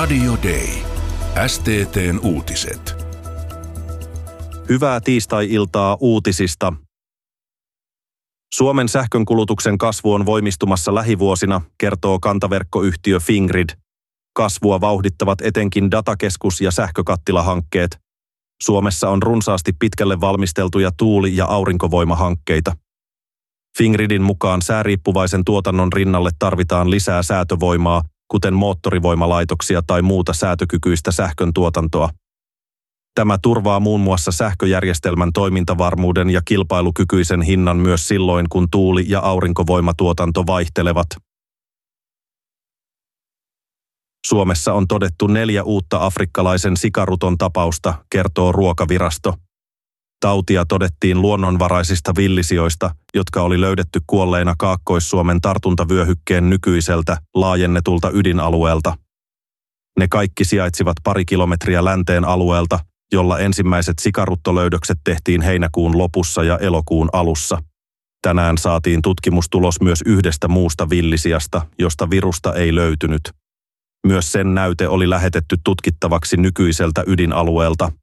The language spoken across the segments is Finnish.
Radio Day. STT:n uutiset. Hyvää tiistai-iltaa uutisista. Suomen sähkönkulutuksen kasvu on voimistumassa lähivuosina, kertoo kantaverkkoyhtiö Fingrid. Kasvua vauhdittavat etenkin datakeskus- ja sähkökattilahankkeet. Suomessa on runsaasti pitkälle valmisteltuja tuuli- ja aurinkovoimahankkeita. Fingridin mukaan sääriippuvaisen tuotannon rinnalle tarvitaan lisää säätövoimaa, kuten moottorivoimalaitoksia tai muuta säätökykyistä sähköntuotantoa. Tämä turvaa muun muassa sähköjärjestelmän toimintavarmuuden ja kilpailukykyisen hinnan myös silloin, kun tuuli- ja aurinkovoimatuotanto vaihtelevat. Suomessa on todettu 4 uutta afrikkalaisen sikaruton tapausta, kertoo Ruokavirasto. Tautia todettiin luonnonvaraisista villisioista, jotka oli löydetty kuolleina Kaakkois-Suomen tartuntavyöhykkeen nykyiseltä laajennetulta ydinalueelta. Ne kaikki sijaitsivat pari kilometriä länteen alueelta, jolla ensimmäiset sikaruttolöydökset tehtiin heinäkuun lopussa ja elokuun alussa. Tänään saatiin tutkimustulos myös 1 muusta villisiasta, josta virusta ei löytynyt. Myös sen näyte oli lähetetty tutkittavaksi nykyiseltä ydinalueelta.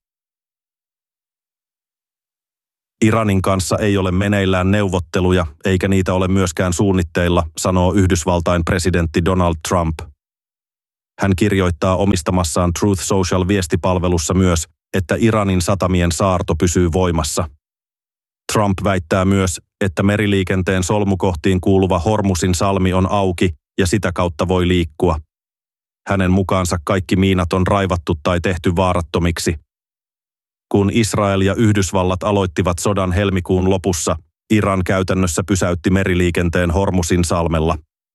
Iranin kanssa ei ole meneillään neuvotteluja, eikä niitä ole myöskään suunnitteilla, sanoo Yhdysvaltain presidentti Donald Trump. Hän kirjoittaa omistamassaan Truth Social-viestipalvelussa myös, että Iranin satamien saarto pysyy voimassa. Trump väittää myös, että meriliikenteen solmukohtiin kuuluva Hormusin salmi on auki ja sitä kautta voi liikkua. Hänen mukaansa kaikki miinat on raivattu tai tehty vaarattomiksi. Kun Israel ja Yhdysvallat aloittivat sodan helmikuun lopussa, Iran käytännössä pysäytti meriliikenteen Hormusin salmella.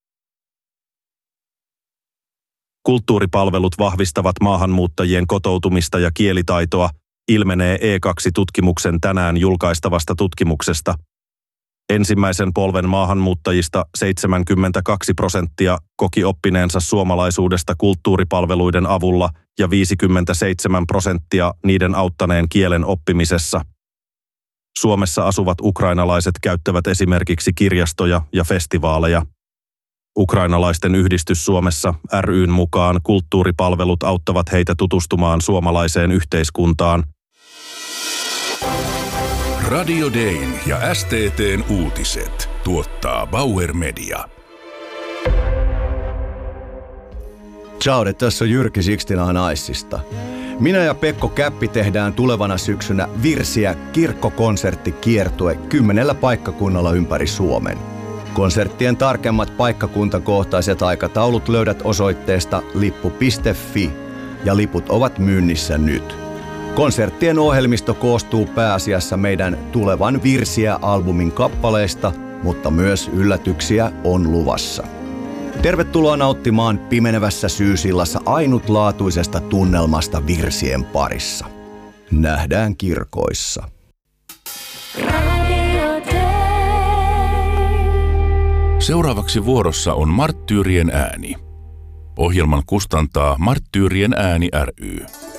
Kulttuuripalvelut vahvistavat maahanmuuttajien kotoutumista ja kielitaitoa, ilmenee E2-tutkimuksen tänään julkaistavasta tutkimuksesta. Ensimmäisen polven maahanmuuttajista 72% koki oppineensa suomalaisuudesta kulttuuripalveluiden avulla ja 57% niiden auttaneen kielen oppimisessa. Suomessa asuvat ukrainalaiset käyttävät esimerkiksi kirjastoja ja festivaaleja. Ukrainalaisten yhdistys Suomessa ry:n mukaan kulttuuripalvelut auttavat heitä tutustumaan suomalaiseen yhteiskuntaan. Radio Dayn ja STT:n uutiset tuottaa Bauer Media. Ciao, tässä on Jyrki 69 Icesta. Minä ja Pekko Käppi tehdään tulevana syksynä Virsiä kirkkokonserttikiertue 10 paikkakunnalla ympäri Suomen. Konserttien tarkemmat paikkakuntakohtaiset aikataulut löydät osoitteesta lippu.fi ja liput ovat myynnissä nyt. Konserttien ohjelmisto koostuu pääasiassa meidän tulevan Virsiä-albumin kappaleista, mutta myös yllätyksiä on luvassa. Tervetuloa nauttimaan pimenevässä syysillassa ainutlaatuisesta tunnelmasta virsien parissa. Nähdään kirkoissa. Seuraavaksi vuorossa on Marttyyrien ääni. Ohjelman kustantaa Marttyyrien ääni ry.